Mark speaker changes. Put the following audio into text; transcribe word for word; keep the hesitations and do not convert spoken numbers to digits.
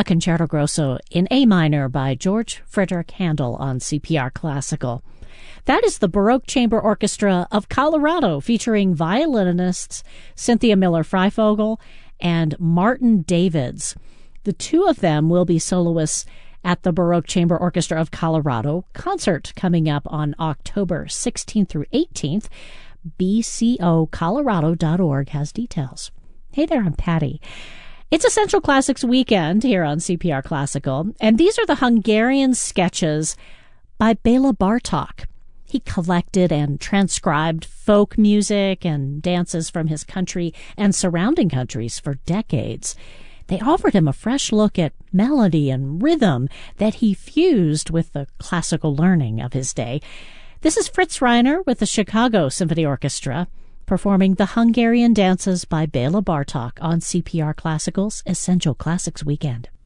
Speaker 1: Concerto Grosso in A minor by George Frederick Handel on C P R Classical. That is the Baroque Chamber Orchestra of Colorado, featuring violinists Cynthia Miller-Freifogel and Martin Davids. The two of them will be soloists at the Baroque Chamber Orchestra of Colorado concert coming up on October sixteenth through eighteenth. B C O Colorado dot org has details. Hey there, I'm Patty. It's Essential Classics weekend here on C P R Classical, and these are the Hungarian sketches by Bela Bartok. He collected and transcribed folk music and dances from his country and surrounding countries for decades. They offered him a fresh look at melody and rhythm that he fused with the classical learning of his day. This is Fritz Reiner with the Chicago Symphony Orchestra performing the Hungarian dances by Bela Bartok on C P R Classical's Essential Classics Weekend.